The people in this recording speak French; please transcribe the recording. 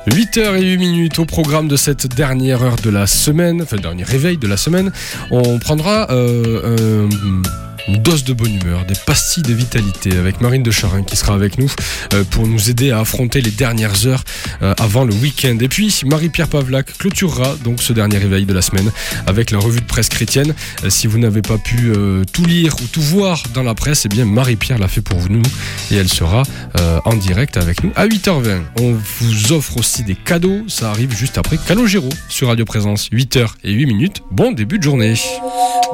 8h08 au programme de cette dernière heure de la semaine, enfin dernier réveil de la semaine. On prendra une dose de bonne humeur, des pastilles de vitalité avec Marine de Charin qui sera avec nous pour nous aider à affronter les dernières heures avant le week-end. Et puis Marie-Pierre Pavlac clôturera donc ce dernier réveil de la semaine avec la revue de presse chrétienne. Si vous n'avez pas pu tout lire ou tout voir dans la presse, eh bien Marie-Pierre l'a fait pour nous et elle sera en direct avec nous à 8h20. On vous offre aussi des cadeaux, ça arrive juste après Calogero sur Radio Présence, 8h08. Bon début de journée.